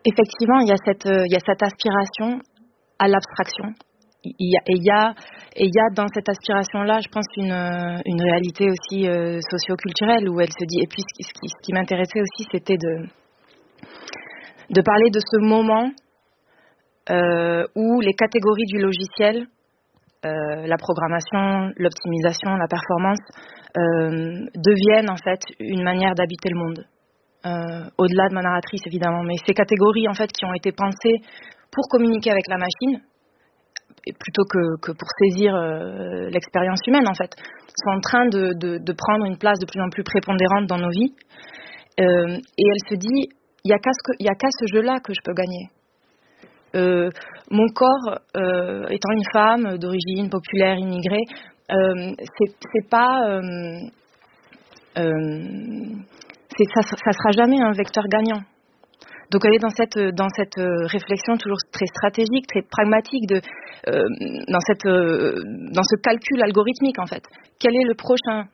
Effectivement, il y a cette aspiration à l'abstraction. Il y a dans cette aspiration-là, je pense, une réalité aussi socio-culturelle où elle se dit. Et puis, ce qui m'intéressait aussi, c'était de parler de ce moment où les catégories du logiciel, la programmation, l'optimisation, la performance, deviennent en fait une manière d'habiter le monde. Au-delà de ma narratrice, évidemment, mais ces catégories en fait qui ont été pensées pour communiquer avec la machine, et plutôt que pour saisir l'expérience humaine, en fait, sont en train de prendre une place de plus en plus prépondérante dans nos vies. Et elle se dit, il y a qu'à ce jeu-là que je peux gagner. Mon corps, étant une femme d'origine populaire, immigrée, c'est pas, ça sera jamais un vecteur gagnant. Donc elle est dans cette réflexion toujours très stratégique, très pragmatique, dans ce calcul algorithmique en fait. Quel est le prochain